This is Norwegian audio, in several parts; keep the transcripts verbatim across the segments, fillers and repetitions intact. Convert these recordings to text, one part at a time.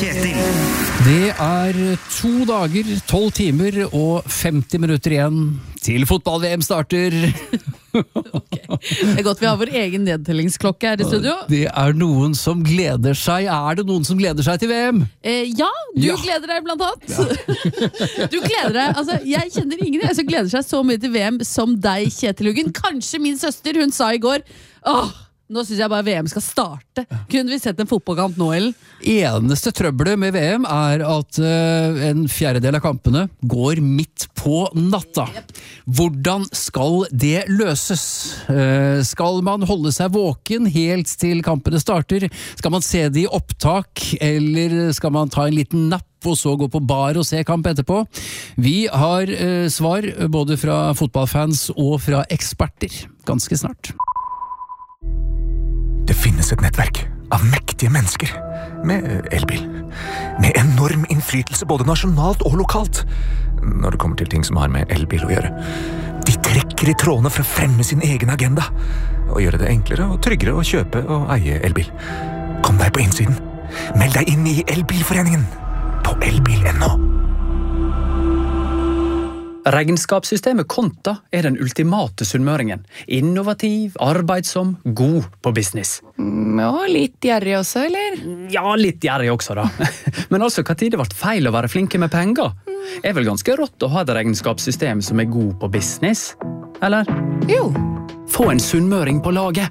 Kjetil. Det er to dager, tolv timer og femti minutter igjen til fotball-V M starter. Okay. Det er godt vi har vår egen nedtellingsklokke her i studio. Det er noen som gleder seg. Er det noen som gleder seg til V M? Eh, ja, du Ja. gleder deg blant annet. Ja. Du gleder deg, altså jeg kjenner ingen jeg som gleder seg så mye til V M som deg, Kjetil Huggen. Kanskje min søster, hun sa i går, åh, nå synes jeg bare V M skal starte. Kunne vi sett en fotballkamp nå, Ellen? Eneste trøbbelet med V M er at uh, en fjerdedel av kampene går midt på natta. Hvordan skal det løses? Uh, skal man holde seg våken helt til kampene starter? Skal man se det i opptak, eller skal man ta en liten napp og så gå på bar og se kamp etterpå? Vi har uh, svar både fra fotballfans og fra eksperter ganske snart. Det finnes et nettverk av mektige mennesker med elbil, med enorm innflytelse både nasjonalt og lokalt, når det kommer til ting som har med elbil å gjøre. De trekker i trådene for å fremme sin egen agenda, og gjøre det enklere og tryggere å kjøpe og eie elbil. Kom deg på innsiden. Meld deg inn i Elbilforeningen på elbil punktum no. Regnskapssystemet Konta er den ultimate sunnmøringen. Innovativ, arbeidsom, god på business. Og litt gjerrig også, eller? Ja, litt gjerrig også da. Men altså, hva tid det ble feil å være flinke med penger? Er vel ganske rått å ha et regnskapssystem som er god på business? Eller? Jo. Få en sunnmøring på laget.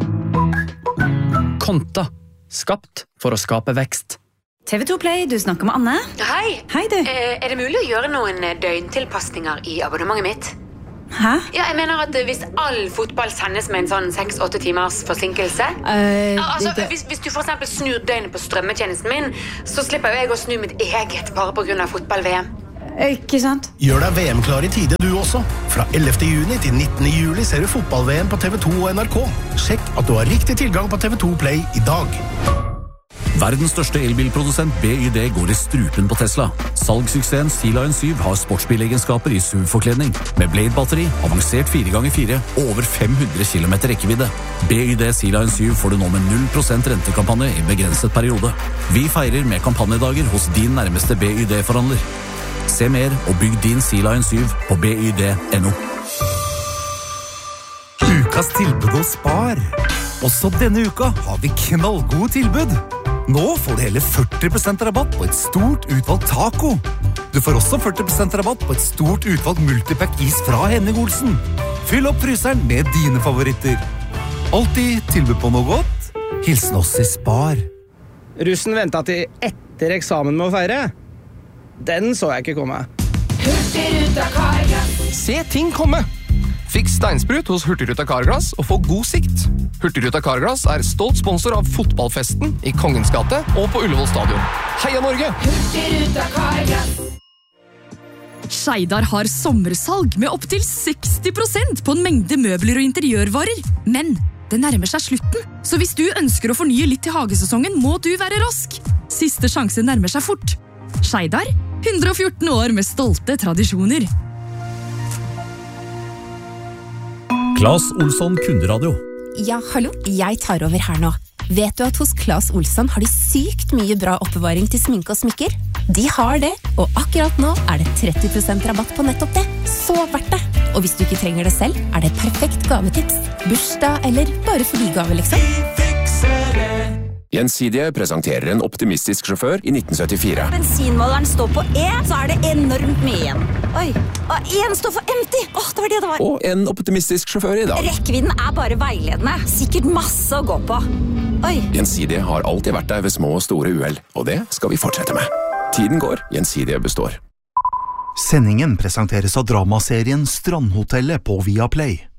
Konta. Skapt for å skape vekst. T V to Play, du snakker med Anne. Hei. Hei, du. Eh, er det mulig å gjøre noen døgntilpasninger i abonnementet mitt? Hæ? Ja, jeg mener at hvis all fotball sendes med en sånn seks til åtte timers forsinkelse, Uh, altså, det, hvis, hvis du for eksempel snur døgnet på strømmetjenesten min, så slipper jo jeg å snu mitt eget bare på grunn av fotball-V M. ikke sant? Gjør deg V M-klar i tide du også. Fra ellevte juni til nittende juli ser du fotball-V M på T V to og N R K. Sjekk at du har riktig tilgang på T V to Play i dag. Verdens største elbilprodusent B Y D går i strupen på Tesla. Salgssuksessen Sea Lion syv har sportsbilegenskaper i S U V-forkledning, med Blade-batteri, avansert fire ganger fire og over fem hundre kilometer rekkevidde. B Y D Sea Lion syv får du nå med null prosent rentekampanje i begrenset periode. Vi feirer med kampanjedager hos din nærmeste B Y D-forhandler. Se mer og bygg din Sea Lion syv på B Y D punktum no. Ukas tilbud hos Spar. Også denne uka har vi knallgode tilbud. Nå får du hele førti prosent rabatt på et stort utvalgt taco. Du får også førti prosent rabatt på et stort utvalgt multipack is fra Henning Olsen. Fyll opp fryseren med dine favoritter. Alltid tilbud på noe godt. Hilsen oss i Spar. Russen ventet til etter eksamen med å feire. Den så jeg ikke komme. Hurtigruta Carglass. Se ting komme! Fiks steinsprut hos Hurtigruta Carglass og få god sikt. Hurtigruta Carglass er stolt sponsor av fotballfesten i Kongens gate og på Ullevål stadion. Heia Norge! Hurtigruta Carglass. Skeidar har sommersalg med opp til seksti prosent på en mengde møbler og interiørvarer. Men det nærmer seg slutten, så hvis du ønsker å fornye litt til hagesesongen, må du være rask. Siste sjanse nærmer seg fort. Skeidar, hundre og fjorten år med stolte tradisjoner. Claes Olsson Kunderadio. Ja, hallo, jeg tar over her nå. Vet du at hos Claes Olsson har de sykt mye bra oppbevaring til sminke og smykker? De har det, og akkurat nå er det tretti prosent rabatt på nettopp det. Så verdt det! Og hvis du ikke trenger det selv, er det et perfekt gavetips. Bursdag eller bare for de gave, liksom. Gjensidige presenterer en optimistisk sjåfør i nitten syttifire. Bensinmåleren står på E, så er det enormt mye igjen. Oi, og en står for empty. Åh, det var det det var. Og en optimistisk sjåfør i dag. Rekkevidden er bare veiledende. Sikkert masse å gå på. Oi. Gjensidige har alltid vært der ved små og store uhell, og det skal vi fortsette med. Tiden går, Gjensidige består. Sendingen presenteres av dramaserien Strandhotellet på Viaplay.